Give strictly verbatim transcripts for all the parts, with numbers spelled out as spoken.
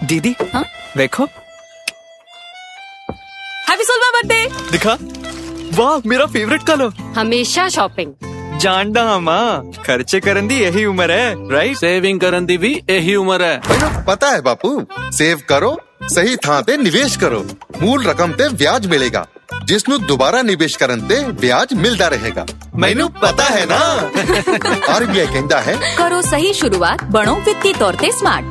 दीदी हाँ? देखो हैप्पी सोलवा बर्थडे। दिखा, वाह मेरा फेवरेट कलर। हमेशा शॉपिंग जानदा हां मां, खर्चे करन दी यही उम्र है, राइट? सेविंग करन दी भी यही उम्र है। ਮੈਨੂੰ ਪਤਾ ਹੈ ਬਾਪੂ, ਸੇਵ ਕਰੋ, ਸਹੀ ਥਾਂ ਤੇ ਨਿਵੇਸ਼ ਕਰੋ, ਮੂਲ ਰਕਮ ਤੇ ਵਿਆਜ ਮਿਲੇਗਾ, ਜਿਸ ਨੂੰ ਦੁਬਾਰਾ ਨਿਵੇਸ਼ ਕਰਨ ਤੇ ਵਿਆਜ ਮਿਲਦਾ ਰਹੇਗਾ। ਮੈਨੂੰ ਪਤਾ ਹੈ ਨਾ। ਆਰਬੀਆਈ ਕਹਿੰਦਾ ਹੈ, करो सही शुरुआत, बनो वित्तीय तौर ते स्मार्ट।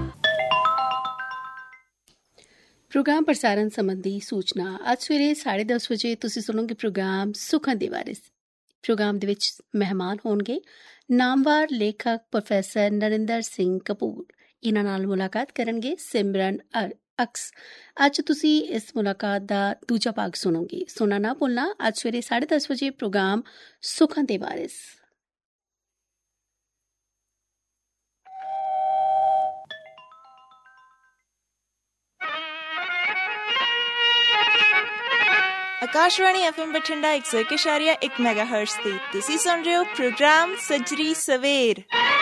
ਪ੍ਰੋਗਰਾਮ ਪ੍ਰਸਾਰਣ ਸੰਬੰਧੀ ਸੂਚਨਾ। ਅੱਜ ਸਵੇਰੇ ਸਾਢੇ ਦਸ ਵਜੇ ਤੁਸੀਂ ਸੁਣੋਗੇ ਪ੍ਰੋਗਰਾਮ ਸੁੱਖਾਂ ਦੇ ਵਾਰਿਸ। ਪ੍ਰੋਗਰਾਮ ਦੇ ਵਿੱਚ ਮਹਿਮਾਨ ਹੋਣਗੇ ਨਾਮਵਰ ਲੇਖਕ ਪ੍ਰੋਫੈਸਰ ਨਰਿੰਦਰ ਸਿੰਘ ਕਪੂਰ। ਇਹਨਾਂ ਨਾਲ ਮੁਲਾਕਾਤ ਕਰਨਗੇ ਸਿਮਰਨ ਅਕਸ। ਅੱਜ ਤੁਸੀਂ ਇਸ ਮੁਲਾਕਾਤ ਦਾ ਦੂਜਾ ਭਾਗ ਸੁਣੋਗੇ। ਸੁਣਨਾ ਨਾ ਭੁੱਲਣਾ, ਅੱਜ ਸਵੇਰੇ ਸਾਢੇ ਦਸ ਵਜੇ ਪ੍ਰੋਗਰਾਮ ਸੁੱਖਾਂ ਦੇ ਵਾਰਿਸ। आकाशवाणी एफ एम बठिंडा एक सौ एक इशारिया एक मेगा हर्ट्ज ਤੇ ਤੁਸੀਂ ਸੁਣ ਰਹੇ ਹੋ ਪ੍ਰੋਗਰਾਮ ਸੱਜਰੀ ਸਵੇਰ।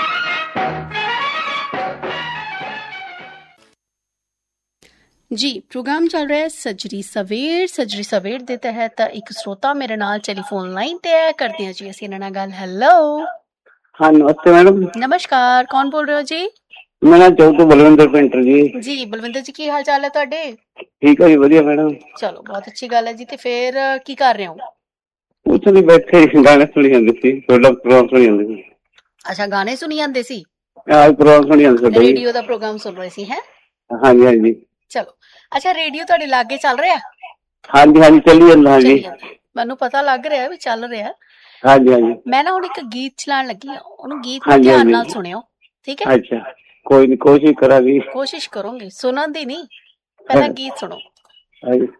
ਜੀ ਪ੍ਰੋਗਰਾਮ ਚੱਲ ਰਿਹਾ ਹੈ ਸੱਜਰੀ ਸਵੇਰ। ਸੱਜਰੀ ਸਵੇਰ ਦੇ ਤਹਿਤ ਇੱਕ ਸਰੋਤਾ ਮੇਰੇ ਨਾਲ ਟੈਲੀਫੋਨ ਲਾਈਨ ਤੇ ਹੈ। ਕਰਦੇ ਹਾਂ ਜੀ ਅਸੀਂ ਇਹਨਾਂ ਨਾਲ ਗੱਲ। ਹੈਲੋ, हाँ नमस्ते मैडम। ਨਮਸਕਾਰ, ਕੌਣ ਬੋਲ ਰਹੇ ਹੋ ਜੀ? मेरा चौक तो बलविंदर पेंटर जी। ਜੀ ਬਲਵਿੰਦਰ ਜੀ, ਕੀ ਹਾਲ ਚਾਲ ਹੈ ਤੁਹਾਡੇ? ठीक है जी, वधिया मैडम। ਚਲੋ ਬਹੁਤ ਅੱਛੀ ਗੱਲ ਹੈ ਜੀ। ਤੇ ਫਿਰ ਕੀ ਕਰ ਰਹੇ ਹੋ? कुछ नहीं, बैठे गाने सुनी जाते सी, थोड़ा प्रोग्राम सुनी जाते सी। ਅੱਛਾ, ਗਾਣੇ ਸੁਣੀ ਜਾਂਦੇ ਸੀ? आज प्रोग्राम सुनी जाते सी। ਰੇਡੀਓ ਦਾ ਪ੍ਰੋਗਰਾਮ ਸੁਣ ਰਹੇ ਸੀ? ਹੈ हाँ जी हाँ जी ਚਲੋ। ਅੱਛਾ, ਰੇਡੀਓ ਤੁਹਾਡੇ ਲਾਗੇ ਚੱਲ ਰਿਹਾ? हाँ जी हाँ जी चली जाता। हाँ जी ਚੱਲੀ ਜਾਂਦਾ। ਮੈਨੂੰ ਪਤਾ ਲੱਗ ਰਿਹਾ ਵੀ ਚੱਲ ਰਿਹਾ। हाँ जी हाँ जी। ਮੈਂ ਨਾ ਹੁਣ ਇੱਕ ਗੀਤ ਚਲਾਉਣ ਲੱਗੀ ਆ, ਉਹਨੂੰ ਗੀਤ ਨੂੰ ਹਾਂਜੀ, ਧਿਆਨ ਹਾਂਜੀ। ਨਾਲ ਸੁਣਿਓ, ਠੀਕ ਹੈ? अच्छा कोई नहीं, कोशिश करा भी। ਕੋਸ਼ਿਸ਼ ਕਰੋਗੇ ਸੁਣਨ ਦੀ, ਨਹੀਂ ਪਹਿਲਾਂ ਹਾਂ। ਗੀਤ ਸੁਣੋ। हाँ जी